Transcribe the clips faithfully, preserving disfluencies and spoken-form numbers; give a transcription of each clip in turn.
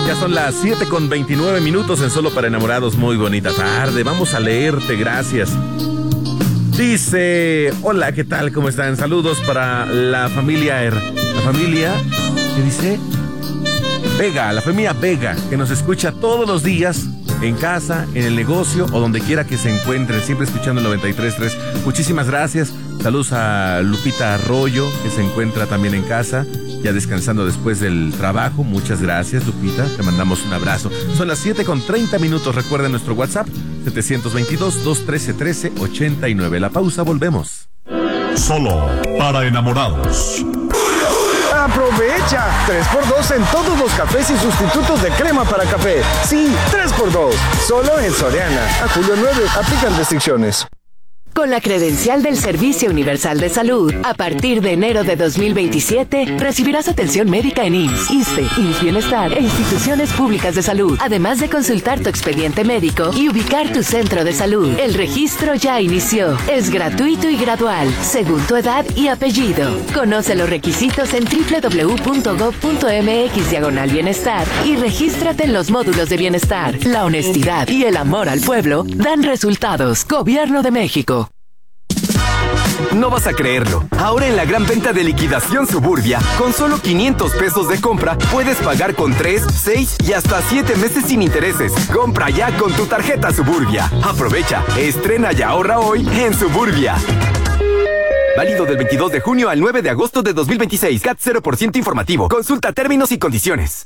Ya son las siete con veintinueve minutos en Solo para Enamorados. Muy bonita tarde. Vamos a leerte, gracias. Dice, hola, ¿qué tal? ¿Cómo están? Saludos para la familia Er... La familia, ¿qué dice? Vega, la familia Vega, que nos escucha todos los días, en casa, en el negocio o donde quiera que se encuentren, siempre escuchando el noventa y tres punto tres. Muchísimas gracias. Saludos a Lupita Arroyo, que se encuentra también en casa, ya descansando después del trabajo. Muchas gracias, Lupita. Te mandamos un abrazo. Son las siete con treinta minutos. Recuerden nuestro WhatsApp, setecientos veintidós, doscientos trece, trece ochenta y nueve. La pausa, volvemos. Solo para enamorados. ¡Aprovecha! tres por dos en todos los cafés y sustitutos de crema para café. Sí, tres por dos. Solo en Soriana. A julio nueve. Aplican restricciones. Con la credencial del Servicio Universal de Salud, a partir de enero de dos mil veintisiete, recibirás atención médica en I M S S, ISSSTE, I M S S Bienestar e instituciones públicas de salud, además de consultar tu expediente médico y ubicar tu centro de salud. El registro ya inició. Es gratuito y gradual, según tu edad y apellido. Conoce los requisitos en doble u doble u doble u punto gob punto eme equis diagonal bienestar y regístrate en los módulos de bienestar. La honestidad y el amor al pueblo dan resultados. Gobierno de México. No vas a creerlo. Ahora en la gran venta de liquidación Suburbia, con solo quinientos pesos de compra, puedes pagar con tres, seis y hasta siete meses sin intereses. Compra ya con tu tarjeta Suburbia. Aprovecha, estrena y ahorra hoy en Suburbia. Válido del veintidós de junio al nueve de agosto de dos mil veintiséis. C A T cero por ciento informativo. Consulta términos y condiciones.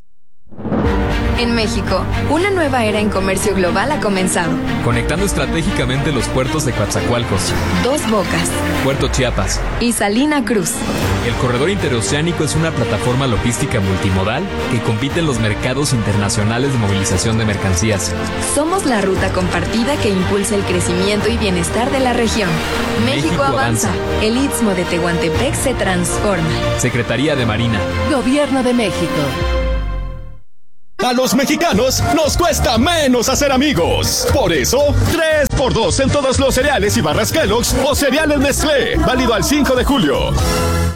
En México, una nueva era en comercio global ha comenzado. Conectando estratégicamente los puertos de Coatzacoalcos, Dos Bocas, Puerto Chiapas y Salina Cruz. El corredor interoceánico es una plataforma logística multimodal que compite en los mercados internacionales de movilización de mercancías. Somos la ruta compartida que impulsa el crecimiento y bienestar de la región. México, México avanza. avanza. El Istmo de Tehuantepec se transforma. Secretaría de Marina. Gobierno de México. A los mexicanos nos cuesta menos hacer amigos. Por eso, tres por dos en todos los cereales y barras Kellogg's o cereales Nestlé. Válido al cinco de julio.